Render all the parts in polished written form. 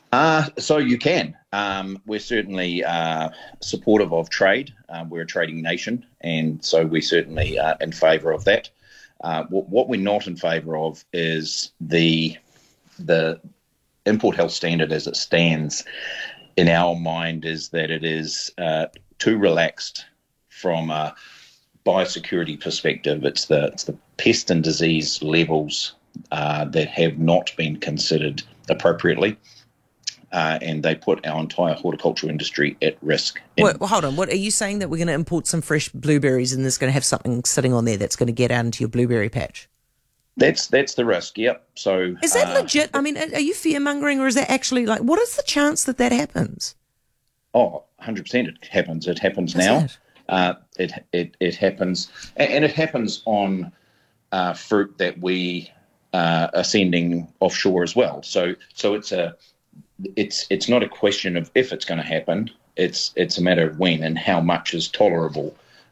So you can. We're certainly supportive of trade. We're a trading nation, and so we're certainly in favour of that. What we're not in favour of is the import health standard as it stands. In our mind, is that it is too relaxed from a biosecurity perspective. It's the pest and disease levels that have not been considered appropriately. And they put our entire horticultural industry at risk. Well, hold on. What are you saying, that we're going to import some fresh blueberries and there's going to have something sitting on there that's going to get out into your blueberry patch? That's the risk. Yep. So is that legit? I mean, are you fear mongering, or is that actually what is the chance that happens? 100% it happens. It happens now. It happens, and it happens on fruit that we are sending offshore as well. So it's not a question of if it's going to happen. It's a matter of when and how much is tolerable,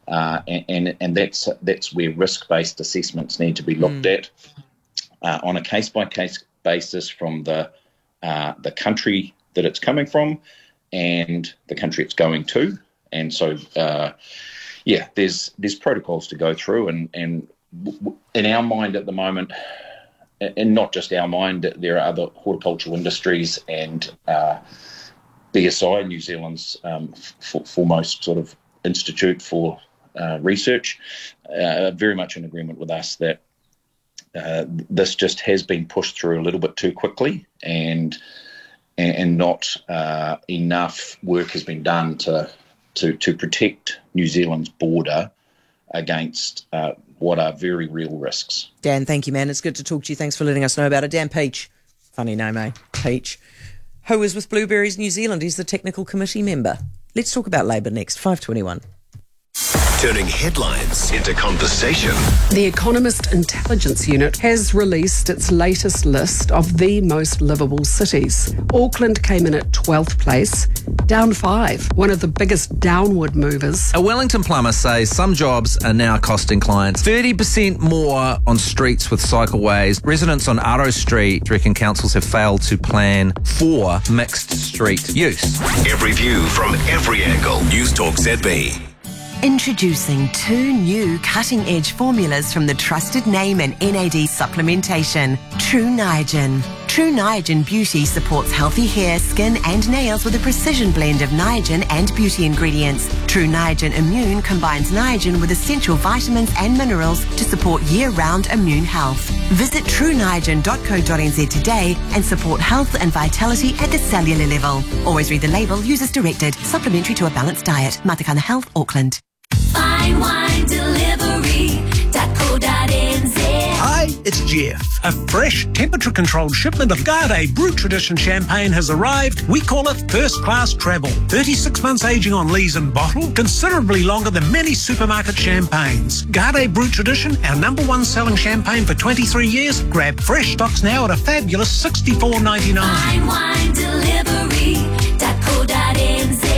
and that's where risk-based assessments need to be looked at on a case-by-case basis from the country that it's coming from and the country it's going to. And so, there's protocols to go through, and in our mind at the moment. And not just our mind, there are other horticultural industries and BSI, New Zealand's foremost sort of institute for research, very much in agreement with us that this just has been pushed through a little bit too quickly, and not enough work has been done to protect New Zealand's border against what are very real risks. Dan, thank you, man. It's good to talk to you. Thanks for letting us know about it. Dan Peach, funny name, eh? Peach, who is with Blueberries New Zealand. He's the technical committee member. Let's talk about Labour next, 5:21. Turning headlines into conversation. The Economist Intelligence Unit has released its latest list of the most livable cities. Auckland came in at 12th place, down 5, one of the biggest downward movers. A Wellington plumber says some jobs are now costing clients 30% more on streets with cycleways. Residents on Aro Street reckon councils have failed to plan for mixed street use. Every view from every angle. News Talk ZB. Introducing 2 new cutting-edge formulas from the trusted name in NAD supplementation, True Niagen. True Niagen Beauty supports healthy hair, skin and nails with a precision blend of Niagen and beauty ingredients. True Niagen Immune combines Niagen with essential vitamins and minerals to support year-round immune health. Visit trueniagen.co.nz today and support health and vitality at the cellular level. Always read the label, use as directed. Supplementary to a balanced diet. Matakana Health, Auckland. Fine Wine Delivery.co.nz. Hi, it's Jeff. A fresh, temperature-controlled shipment of Garde Brut Tradition champagne has arrived. We call it first-class travel. 36 months aging on lees and bottle, considerably longer than many supermarket champagnes. Garde Brut Tradition, our #1 selling champagne for 23 years. Grab fresh stocks now at a fabulous $64.99. Fine Wine Delivery.co.nz.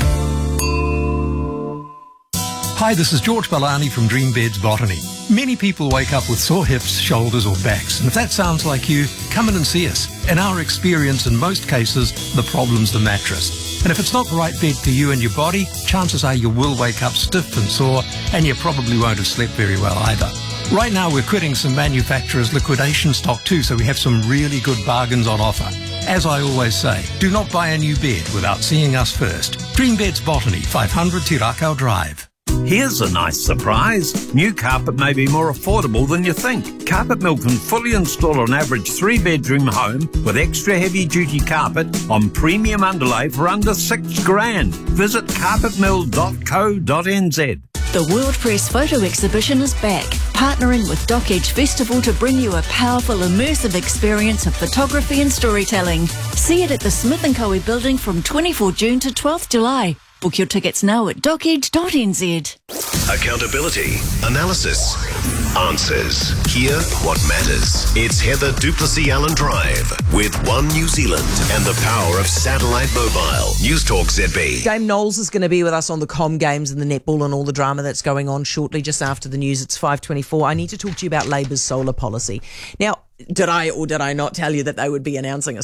Hi, this is George Balani from Dream Beds Botany. Many people wake up with sore hips, shoulders or backs, and if that sounds like you, come in and see us. In our experience, in most cases, the problem's the mattress. And if it's not the right bed for you and your body, chances are you will wake up stiff and sore, and you probably won't have slept very well either. Right now, we're quitting some manufacturers' liquidation stock too, so we have some really good bargains on offer. As I always say, do not buy a new bed without seeing us first. Dream Beds Botany, 500 Tirakau Drive. Here's a nice surprise. New carpet may be more affordable than you think. Carpet Mill can fully install an average 3-bedroom home with extra heavy-duty carpet on premium underlay for under $6,000. Visit carpetmill.co.nz. The World Press Photo Exhibition is back, partnering with Dock Edge Festival to bring you a powerful, immersive experience of photography and storytelling. See it at the Smith & Coe building from 24 June to 12th July. Book your tickets now at dockedge.nz. Accountability, analysis, answers. Hear what matters. It's Heather Duplessis Allen Drive with One New Zealand and the power of satellite mobile. News Talk ZB. Dame Knowles is going to be with us on the Com Games and the netball and all the drama that's going on shortly, just after the news. It's 5:24. I need to talk to you about Labour's solar policy. Now, did I or did I not tell you that they would be announcing a